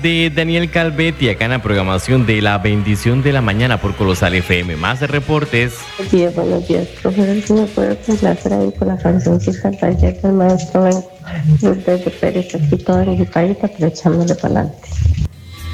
De Daniel Calvetti, acá en la programación de La Bendición de la Mañana por Colosal FM. Más de reportes. Buenos días, profesor. Si me puede complacer ahí con la cancioncita taller del maestro Benco, desde Pérez, aquí toda equipadita, pero echándole para adelante.